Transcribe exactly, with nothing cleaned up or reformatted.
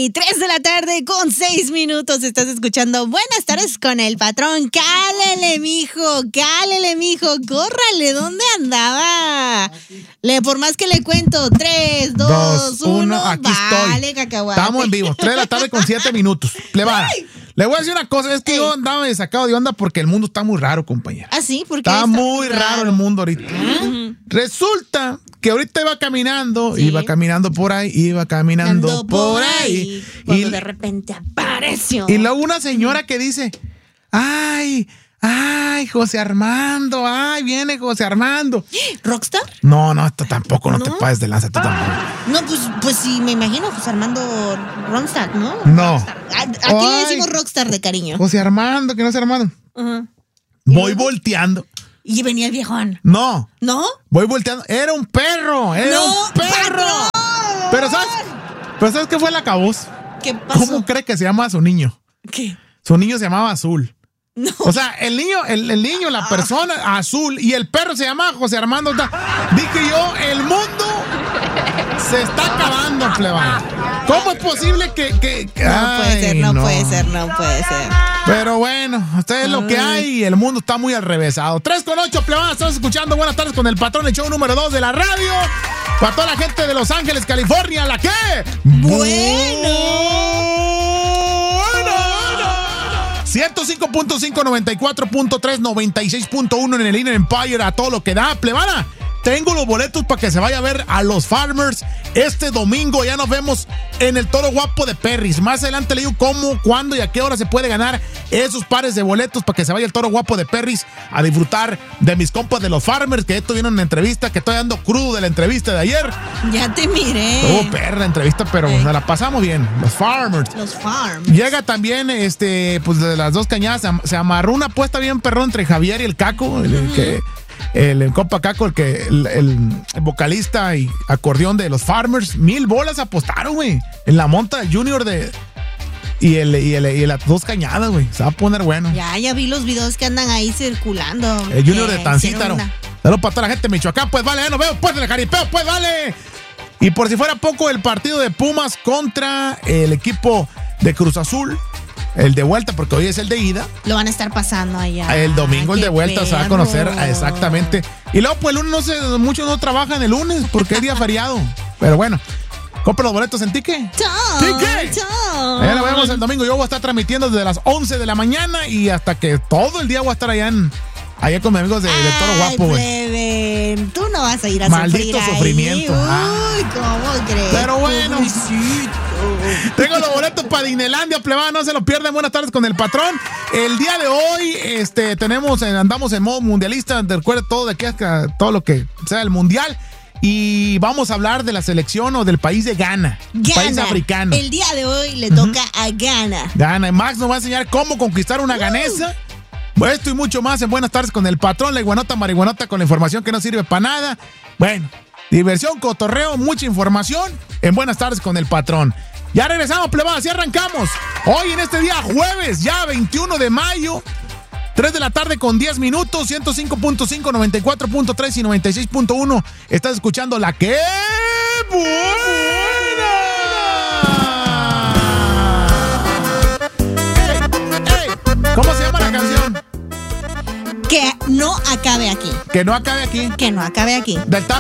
y tres de la tarde con seis minutos. Estás escuchando Buenas tardes con el patrón. Cálele, mijo, cálele, mijo, córrale, ¿dónde andaba? Le, por más que le cuento, tres, dos, uno, aquí vale, estoy. cacahuate. Estamos en vivo, tres de la tarde con siete minutos. Plebada. Le voy a decir una cosa, es que Ey. yo andaba sacado de onda porque el mundo está muy raro, compañero. ¿Ah, sí? ¿Por qué está, está muy raro? raro el mundo ahorita. Uh-huh. Resulta que ahorita iba caminando, ¿Sí? iba caminando por ahí, iba caminando Ando por ahí. ahí cuando y de repente apareció. Y luego una señora que dice, ay, ay, José Armando, ay, viene José Armando. ¿Rockstar? No, no, esto tampoco, no, no te pases de lanza, tú tampoco. No, pues, pues sí, me imagino José Armando Rockstar, ¿no? No. Rockstar. Aquí ay, le decimos Rockstar de cariño. José Armando, que no es Armando. Uh-huh. Voy volteando. Y venía el viejón. No. ¿No? Voy volteando. Era un perro. Era no, un perro. ¡Patrón! Pero ¿sabes? Pero ¿sabes qué fue la acabose? ¿Qué pasó? ¿Cómo cree que se llama su niño? ¿Qué? Su niño se llamaba Azul. No. O sea, el niño, el, el niño, la persona, ah. Azul, y el perro se llama José Armando. Dije yo, el mundo se está acabando, plebada. ¿Cómo es posible que...? que, que no ay, puede ser, no, no puede ser, no puede ser. Pero bueno, ustedes es lo que hay y el mundo está muy alrevesado. tres con ocho, plebada, estamos escuchando Buenas tardes con el patrón, el show número dos de la radio. Para toda la gente de Los Ángeles, California, ¿la qué? Bueno. ciento cinco punto cinco, noventa y cuatro punto tres, noventa y seis punto uno en el Inner Empire, a todo lo que da, plebada. Tengo los boletos para que se vaya a ver a los Farmers este domingo. Ya nos vemos en el Toro Guapo de Perris. Más adelante le digo cómo, cuándo y a qué hora se puede ganar esos pares de boletos para que se vaya el Toro Guapo de Perris a disfrutar de mis compas de los Farmers, que esto viene en una entrevista, que estoy dando crudo de la entrevista de ayer. Ya te miré. Oh, perra entrevista, pero nos la pasamos bien. Los Farmers. Los Farmers. Llega también, este, pues de las dos cañadas, se, se amarró una apuesta bien perrón entre Javier y el Caco, el, el que... El, el compa Caco, el que el, el, el vocalista y acordeón de los Farmers, mil bolas apostaron, güey, en la monta Junior de y el y el y las dos cañadas, güey. Se va a poner bueno. Ya, ya vi los videos que andan ahí circulando. El Junior eh, de Tancítaro. Saludos para toda la gente de Michoacán, pues vale, ya nos vemos pues en el jaripeo, pues vale. Y por si fuera poco, el partido de Pumas contra el equipo de Cruz Azul. El de vuelta, porque hoy es el de ida. Lo van a estar pasando allá. El domingo el de vuelta perro. Se va a conocer exactamente. Y luego, pues el lunes, no sé, muchos no trabajan el lunes porque es día feriado. Pero bueno, compra los boletos en Tique. ¡Tique! Ya lo vemos el domingo. Yo voy a estar transmitiendo desde las once de la mañana y hasta que todo el día voy a estar allá en... Allá con mis amigos de, de Toro Guapo, güey. Tú no vas a ir a Maldito sufrir sufrimiento. Uy, ah. ¿cómo crees? Pero bueno. Tengo los boletos para Disneylandia, plebada, no se lo pierdan. Buenas tardes con el patrón. El día de hoy, este, tenemos, andamos en modo mundialista. Recuerde todo de que todo lo que sea el mundial. Y vamos a hablar de la selección o del país de Ghana, Ghana. País africano. El día de hoy le uh-huh. toca a Ghana. Ghana. Y Max nos va a enseñar cómo conquistar una uh. ganesa. Bueno, esto y mucho más en Buenas tardes con el patrón, la iguanota marihuanota con la información que no sirve para nada. Bueno, diversión, cotorreo, mucha información en Buenas tardes con el patrón. Ya regresamos, plebada, así arrancamos. Hoy en este día jueves, ya veintiuno de mayo, tres de la tarde con diez minutos, ciento cinco punto cinco, noventa y cuatro punto tres y noventa y seis punto uno. Estás escuchando la que buena. Hey, hey, ¿cómo se llama la canción? Que no acabe aquí. Que no acabe aquí. Que no acabe aquí. Del